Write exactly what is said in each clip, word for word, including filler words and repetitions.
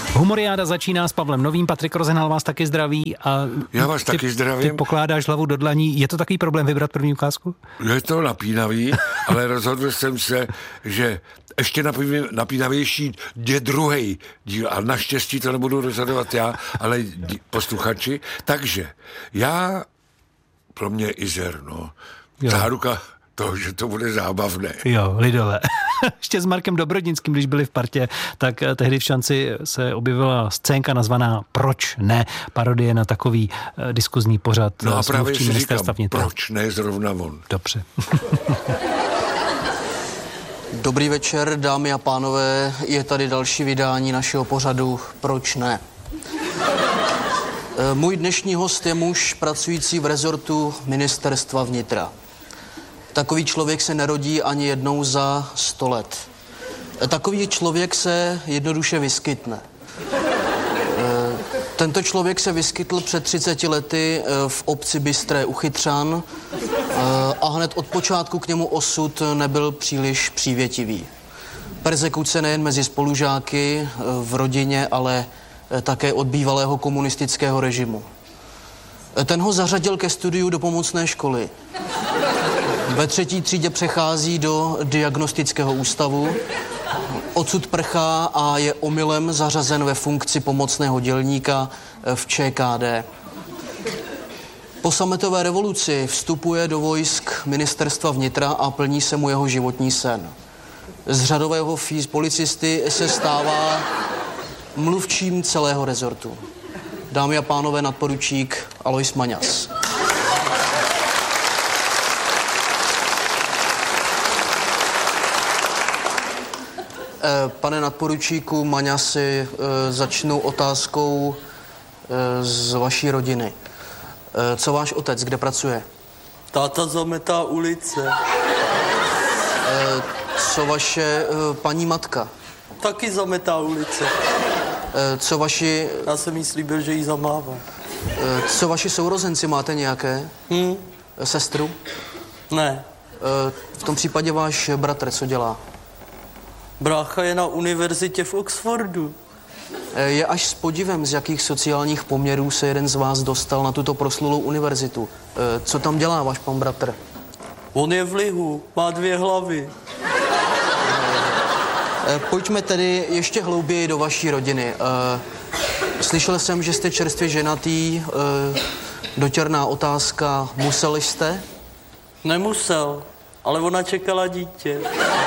Humoriáda začíná s Pavlem Novým, Patrik Rozenhal vás taky zdraví. A Já vás ty, taky zdravím. Ty pokládáš hlavu do dlaní. Je to takový problém vybrat první ukázku? Je to napínavý, ale rozhodl jsem se, že ještě napínavější je druhý díl a naštěstí to nebudu rozhodovat já, ale posluchači. Takže já, pro mě Izer, no, záruka toho, že to bude zábavné. Jo, lidové. Ještě s Markem Dobrodinským, když byli v partě, tak tehdy v Šanci se objevila scénka nazvaná Proč ne? Parodie na takový uh, diskuzní pořad. No a právě si říkám, proč ne zrovna on? Dobře. Dobrý večer, dámy a pánové, je tady další vydání našeho pořadu Proč ne? Můj dnešní host je muž pracující v rezortu Ministerstva vnitra. Takový člověk se nerodí ani jednou za sto let. Takový člověk se jednoduše vyskytne. Tento člověk se vyskytl před třiceti lety v obci Bystré u Chytřan a hned od počátku k němu osud nebyl příliš přívětivý. Perzekuce nejen mezi spolužáky, v rodině, ale také od bývalého komunistického režimu. Ten ho zařadil ke studiu do pomocné školy. Ve třetí třídě přechází do diagnostického ústavu, odsud prchá a je omylem zařazen ve funkci pomocného dělníka v ČKD. Po sametové revoluci vstupuje do vojsk Ministerstva vnitra a plní se mu jeho životní sen. Z řadového fíz policisty se stává mluvčím celého rezortu. Dámy a pánové, nadporučík Alois Maňas. Pane nadporučíku Maňasi, začnu otázkou z vaší rodiny. Co váš otec, kde pracuje? Táta zametá ulice. Co vaše paní matka? Taky zametá ulice. Co vaši... Já jsem jí slíbil, že jí zamává. Co vaši sourozenci, máte nějaké? Hm? Sestru? Ne. V tom případě váš bratr, co dělá? Brácha je na univerzitě v Oxfordu. Je až s podivem, z jakých sociálních poměrů se jeden z vás dostal na tuto proslulou univerzitu. Co tam dělá váš pan bratr? On je v lihu, má dvě hlavy. Pojďme tedy ještě hlouběji do vaší rodiny. Slyšel jsem, že jste čerstvě ženatý. Dotěrná otázka, musel jste? Nemusel, ale ona čekala dítě.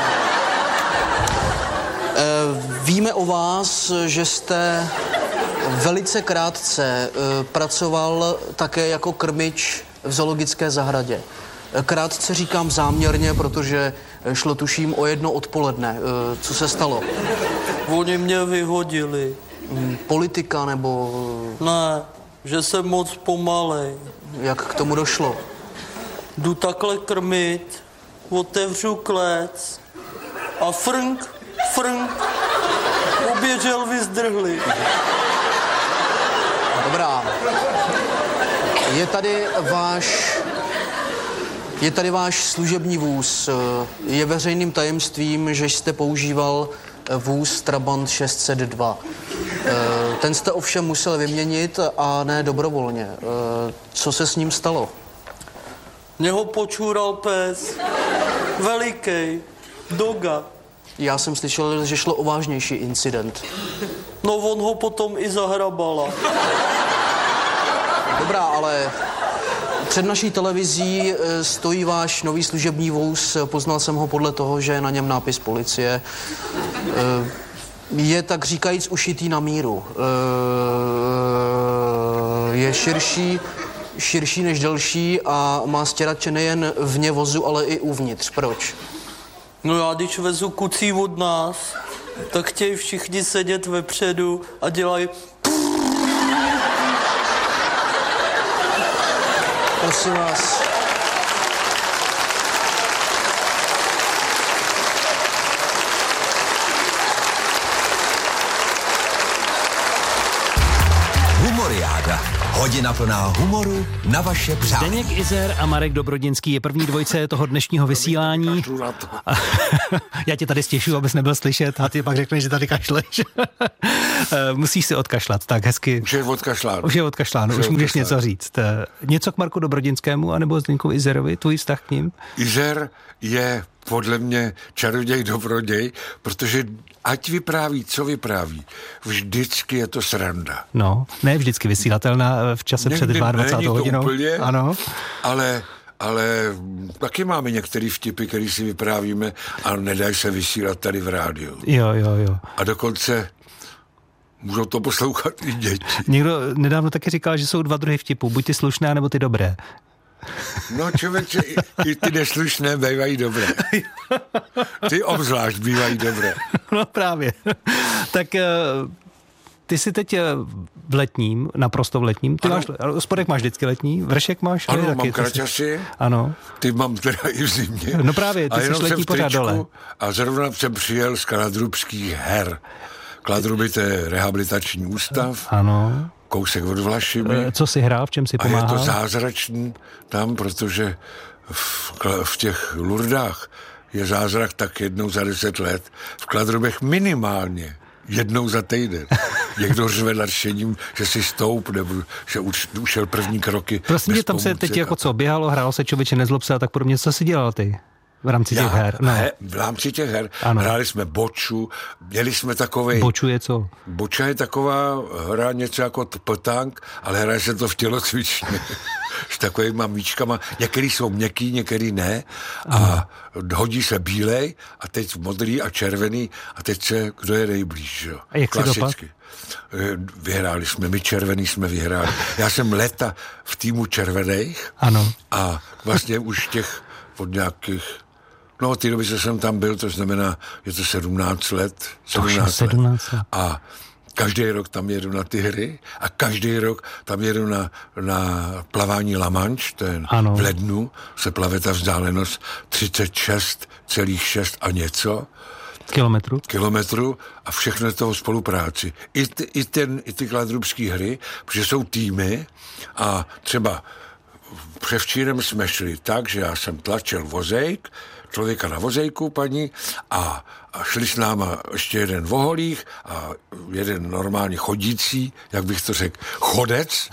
Víme o vás, že jste velice krátce pracoval také jako krmič v zoologické zahradě. Krátce říkám záměrně, protože šlo tuším o jedno odpoledne. Co se stalo? Oni mě vyhodili. Politika nebo... Ne, že jsem moc pomalej. Jak k tomu došlo? Jdu takhle krmit, otevřu klec a frnk, frnk, obě želvy zdrhly. Dobrá. Je tady váš... Je tady váš služební vůz. Je veřejným tajemstvím, že jste používal vůz Trabant šest set dva. Ten jste ovšem musel vyměnit a ne dobrovolně. Co se s ním stalo? Mě ho počůral pes. Velikej. Doga. Já jsem slyšel, že šlo o vážnější incident. No on ho potom i zahrabala. Dobrá, ale... Před naší televizí stojí váš nový služební vůz. Poznal jsem ho podle toho, že je na něm nápis policie. Je tak říkajíc ušitý na míru. Je širší, širší než delší a má stěrače nejen vně vozu, ale i uvnitř. Proč? No já když vezu kucí od nás, tak chtějí všichni sedět vepředu a dělají... Prosím vás. Humoriáda. Hodina plná humoru na vaše přání. Zdeněk Izer a Marek Dobrodiňský je první dvojice toho dnešního vysílání. Já tě tady stěšuju, abys nebyl slyšet a ty pak řekneš, že tady kašleš. Musíš si odkašlat, tak hezky. Už je odkašláno. Už je odkašláno, už, už můžeš něco říct. Něco k Marku Dobrodiňskému anebo Zdeňkovi Izerovi, tvůj vztah k ním? Izer je podle mě čaroděj, dobroděj, protože ať vypráví, co vypráví, vždycky je to sranda. No, ne vždycky vysílatelná v čase Někdy před dvacátou hodinou. Úplně, ano. Ale, ale taky máme některé vtipy, které si vyprávíme a nedají se vysílat tady v rádiu. Jo, jo, jo. A dokonce můžou to poslouchat i děti. Někdo nedávno taky říkal, že jsou dva druhy vtipů, buď ty slušné, nebo ty dobré. No člověče, i, i ty neslušné bývají dobré. Ty obzvlášť bývají dobré. No právě. Tak ty jsi teď v letním, naprosto v letním. Ty máš, spodek máš vždycky letní, vršek máš? Ano, taky, mám kraťasy. Ano. Ty mám teda i v zimě. No právě, ty jsi letní pořád dole. A zrovna jsem přijel z Kladrubských her. Kladruby, to je rehabilitační ústav. Ano. Kousek od Vlašimi. Co jsi hrál, v čem si pomáhal? A je to zázračný tam, protože v, v těch Lurdách je zázrak tak jednou za deset let. V Kladrubech minimálně jednou za týden. Někdo řve nadšením, že si stoup, nebo že už, ušel první kroky. Prosím tě, tam se teď jako co, běhalo, hrálo se, člověče, nezlob se a tak podobně. Co jsi dělal ty? V rámci těch Já, her. No. He, v rámci těch her. Ano. Hráli jsme boču, měli jsme takovej... Boču je co? Boča je taková hra něco jako petank, ale hraje se to v tělocvičně. S takovýma míčkama. Některý jsou měkký, některý ne. A ano. Hodí se bílej a teď modrý a červený a teď se, kdo je nejblíž. Jo? A jak klasicky. Vyhráli jsme, my červený jsme vyhráli. Já jsem léta v týmu červených. Ano. A vlastně už těch od nějakých No, od té doby, co jsem tam byl, to znamená, je to sedmnáct let. sedmnáct, sedmnáct let. A každý rok tam jedu na ty hry a každý rok tam jedu na, na plavání La Manche, to je ano. V lednu, se plave ta vzdálenost třicet šest celá šest a něco. Kilometru. Kilometru a všechno je toho spolupráci. I, ty, i, ten, i ty kladrubský hry, protože jsou týmy a třeba převčírem jsme šli tak, že já jsem tlačil vozejk, člověka na vozejku, paní, a, a šli s náma ještě jeden voholík a jeden normálně chodící, jak bych to řekl, chodec,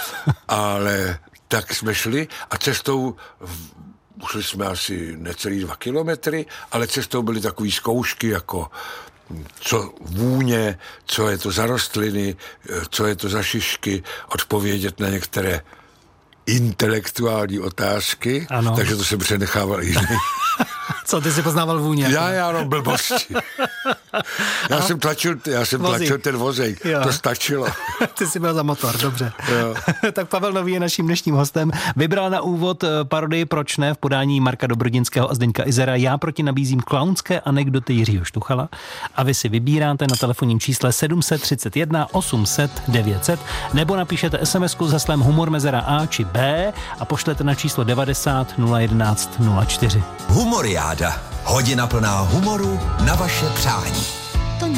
ale tak jsme šli a cestou, šli jsme asi necelý dva kilometry, ale cestou byly takové zkoušky, jako co vůně, co je to za rostliny, co je to za šišky, odpovědět na některé intelektuální otázky, ano. Takže to jsem přenechával jiný. Co, ty jsi poznával vůně? Já, já, no, blbosti. Já a? jsem tlačil, já jsem tlačil ten vozejk, jo. To stačilo. Ty jsi byl za motor, dobře. Tak Pavel Nový je naším dnešním hostem. Vybral na úvod parodii Proč ne v podání Marka Dobrodiňského a Zdeňka Izera. Já proti nabízím klaunské anekdoty Jiřího Štuchala a vy si vybíráte na telefonním čísle sedm set třicet jedna osm set devět set nebo napíšete es em esku s heslem humor mezera A či B a pošlete na číslo devadesát nula jedenáct nula čtyři. Humoriáda. Hodina plná humoru na vaše přání.